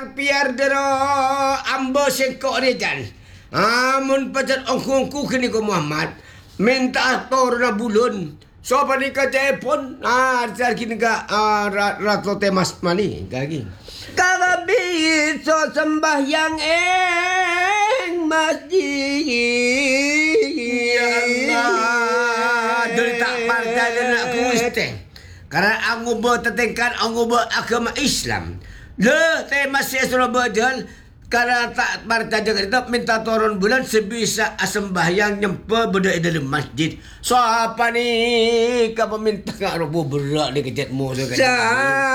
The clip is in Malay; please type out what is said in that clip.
piar dero ambo sengkok ni jan. Amun pacat ongku kini ko Muhammad minta ator na bulun. So pa ni ka telepon sar kini ka rato temas mani kagi. Kagabi so sembahyang masjid. Ya Allah. Dari tak partai nak kuisteng. Karena aku bertetengkan aku beragama Islam. Le masih suruh berjalan. Karena tak partai jaga itu minta turun bulan sebisa sembahyang nyempa berdaya dalam masjid. So apa ni kau minta kat robo berak dia kejat mu.